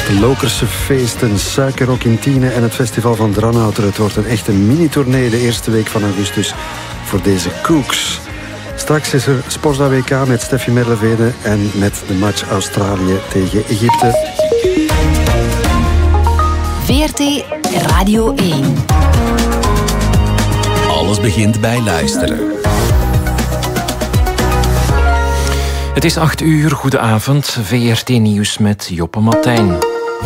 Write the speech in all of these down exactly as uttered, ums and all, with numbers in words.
De Lokerse feesten, Suikerrok in Tiene en het festival van Dranouter. Het wordt een echte mini-tournee de eerste week van augustus voor deze Cooks. Straks is er Sporza W K met Steffi Merlevede en met de match Australië tegen Egypte. V R T Radio één. Alles begint bij luisteren. Het is acht uur, goedenavond, V R T Nieuws met Joppe Martijn.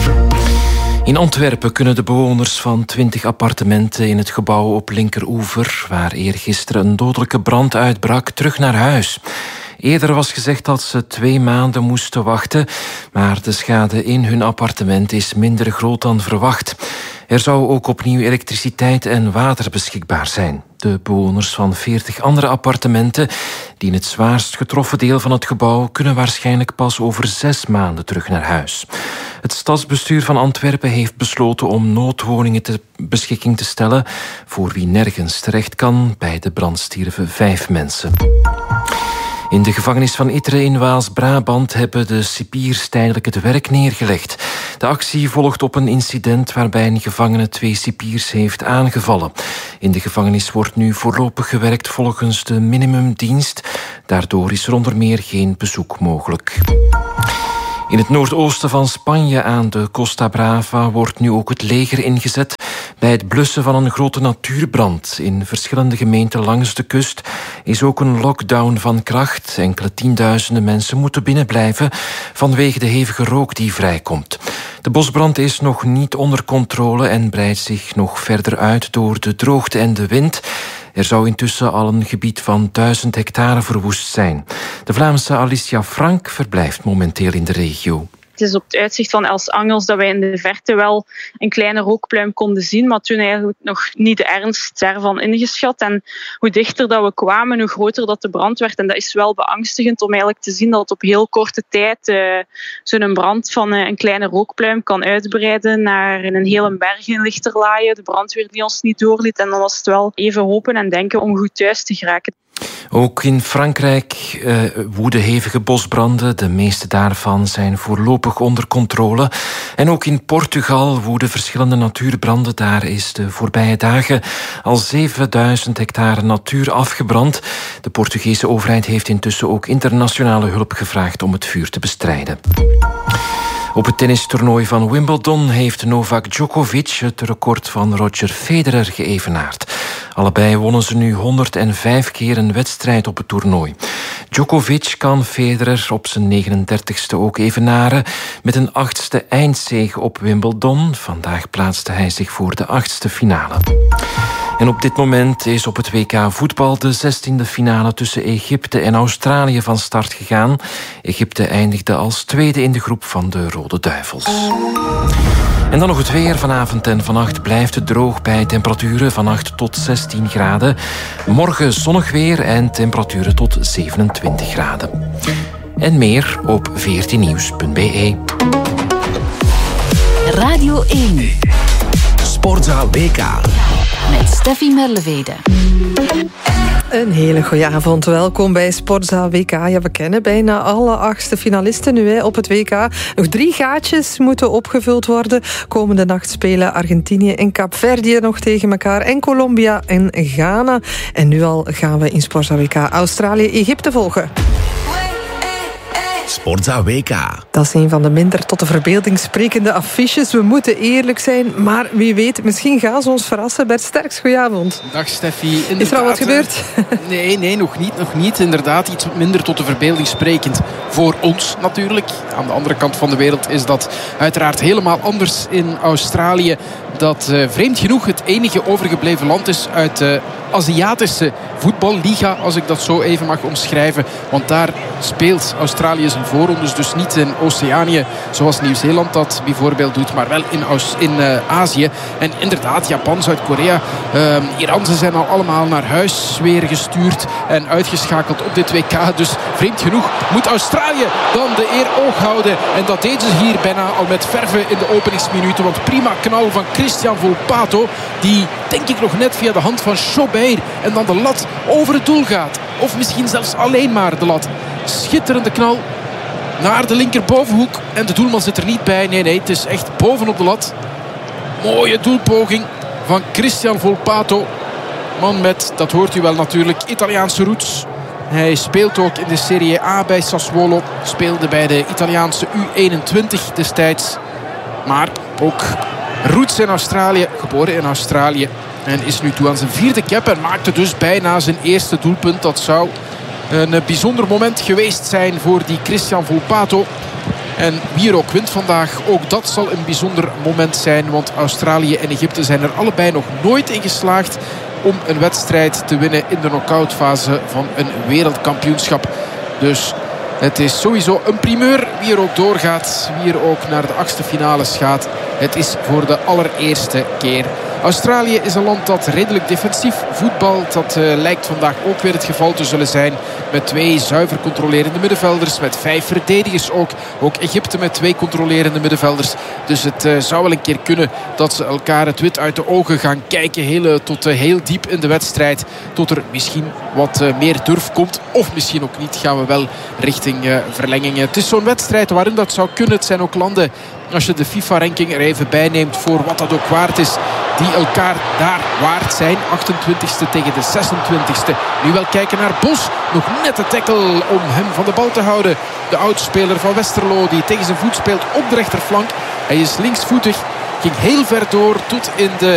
In Antwerpen kunnen de bewoners van twintig appartementen in het gebouw op Linkeroever, waar eergisteren een dodelijke brand uitbrak, terug naar huis. Eerder was gezegd dat ze twee maanden moesten wachten, maar de schade in hun appartement is minder groot dan verwacht. Er zou ook opnieuw elektriciteit en water beschikbaar zijn. De bewoners van veertig andere appartementen die in het zwaarst getroffen deel van het gebouw kunnen waarschijnlijk pas over zes maanden terug naar huis. Het stadsbestuur van Antwerpen heeft besloten om noodwoningen ter beschikking te stellen voor wie nergens terecht kan. Bij de brand stierven vijf mensen. In de gevangenis van Itteren in Waals-Brabant hebben de cipiers tijdelijk het werk neergelegd. De actie volgt op een incident waarbij een gevangene twee cipiers heeft aangevallen. In de gevangenis wordt nu voorlopig gewerkt volgens de minimumdienst. Daardoor is er onder meer geen bezoek mogelijk. In het noordoosten van Spanje aan de Costa Brava wordt nu ook het leger ingezet bij het blussen van een grote natuurbrand. In verschillende gemeenten langs de kust is ook een lockdown van kracht. Enkele tienduizenden mensen moeten binnenblijven vanwege de hevige rook die vrijkomt. De bosbrand is nog niet onder controle en breidt zich nog verder uit door de droogte en de wind. Er zou intussen al een gebied van duizend hectare verwoest zijn. De Vlaamse Alicia Frank verblijft momenteel in de regio. Het is op het uitzicht van Els Angels dat wij in de verte wel een kleine rookpluim konden zien, maar toen eigenlijk nog niet de ernst daarvan ingeschat. En hoe dichter dat we kwamen, hoe groter dat de brand werd. En dat is wel beangstigend om eigenlijk te zien dat het op heel korte tijd uh, zo'n brand van uh, een kleine rookpluim kan uitbreiden naar in een hele berg in Lichterlaaien. De brandweer die ons niet doorliet. En dan was het wel even hopen en denken om goed thuis te geraken. Ook in Frankrijk uh, woeden hevige bosbranden. De meeste daarvan zijn voorlopig onder controle. En ook in Portugal woeden verschillende natuurbranden. Daar is de voorbije dagen al zevenduizend hectare natuur afgebrand. De Portugese overheid heeft intussen ook internationale hulp gevraagd om het vuur te bestrijden. Op het tennistoernooi van Wimbledon heeft Novak Djokovic het record van Roger Federer geëvenaard. Allebei wonnen ze nu honderdvijf keer een wedstrijd op het toernooi. Djokovic kan Federer op zijn negenendertigste ook evenaren met een achtste eindzege op Wimbledon. Vandaag plaatste hij zich voor de achtste finale. En op dit moment is op het W K voetbal de zestiende finale tussen Egypte en Australië van start gegaan. Egypte eindigde als tweede in de groep van de Rode Duivels. En dan nog het weer. Vanavond en vannacht blijft het droog bij temperaturen van acht tot zestien graden. Morgen zonnig weer en temperaturen tot zevenentwintig graden. En meer op v r t nieuws punt b e. Radio één. Sporza W K. Met Steffi Merlevede. Een hele goede avond. Welkom bij Sporza W K. Ja, we kennen bijna alle achtste finalisten nu hè, op het W K. Nog drie gaatjes moeten opgevuld worden. Komende nacht spelen Argentinië en Kaapverdië nog tegen elkaar. En Colombia en Ghana. En nu al gaan we in Sporza W K Australië-Egypte volgen. Sporza W K. Dat is een van de minder tot de verbeelding sprekende affiches. We moeten eerlijk zijn, maar wie weet, misschien gaan ze ons verrassen. Bert Sterks, goedenavond. Dag Steffi. Is er al wat gebeurd? Nee, nee, nog niet, nog niet. Inderdaad, iets minder tot de verbeelding sprekend voor ons natuurlijk. Aan de andere kant van de wereld is dat uiteraard helemaal anders in Australië. Dat uh, vreemd genoeg het enige overgebleven land is uit de Aziatische voetballiga, als ik dat zo even mag omschrijven. Want daar speelt Australië zijn voorrondes dus niet in Oceanië, zoals Nieuw-Zeeland dat bijvoorbeeld doet, maar wel in, Aus- in uh, Azië. En inderdaad, Japan, Zuid-Korea, uh, Iran, ze zijn al allemaal naar huis weer gestuurd en uitgeschakeld op dit W K. Dus vreemd genoeg moet Australië dan de eer oog houden. En dat deden ze hier bijna al met verve in de openingsminuten. Want prima knal van Christian Volpato, die denk ik nog net via de hand van Chaubert en dan de lat over het doel gaat. Of misschien zelfs alleen maar de lat. Schitterende knal. naar de linkerbovenhoek. En de doelman zit er niet bij. Nee, nee, het is echt bovenop de lat. Mooie doelpoging van Christian Volpato. Man met, dat hoort u wel natuurlijk, Italiaanse roots. Hij speelt ook in de Serie A bij Sassuolo. Speelde bij de Italiaanse U eenentwintig destijds. Maar ook roots in Australië, geboren in Australië. En is nu toe aan zijn vierde cap en maakte dus bijna zijn eerste doelpunt. Dat zou een bijzonder moment geweest zijn voor die Christian Volpato. En wie er ook wint vandaag, ook dat zal een bijzonder moment zijn. Want Australië en Egypte zijn er allebei nog nooit in geslaagd om een wedstrijd te winnen in de knock-outfase van een wereldkampioenschap. Dus het is sowieso een primeur wie er ook doorgaat, wie er ook naar de achtste finales gaat. Het is voor de allereerste keer. Australië is een land dat redelijk defensief voetbalt. Dat uh, lijkt vandaag ook weer het geval te zullen zijn. Met twee zuiver controlerende middenvelders. Met vijf verdedigers ook. Ook Egypte met twee controlerende middenvelders. Dus het uh, zou wel een keer kunnen dat ze elkaar het wit uit de ogen gaan kijken. Heel, uh, tot uh, heel diep in de wedstrijd. Tot er misschien wat uh, meer durf komt. Of misschien ook niet. Gaan we wel richting uh, verlengingen. Het is zo'n wedstrijd waarin dat zou kunnen. Het zijn ook landen, als je de FIFA-ranking er even bij neemt, voor wat dat ook waard is, die elkaar daar waard zijn. achtentwintigste tegen de zesentwintigste. Nu wel kijken naar Bos. Nog net de tackle om hem van de bal te houden. De oudspeler van Westerlo die tegen zijn voet speelt op de rechterflank. Hij is linksvoetig. Ging heel ver door tot in de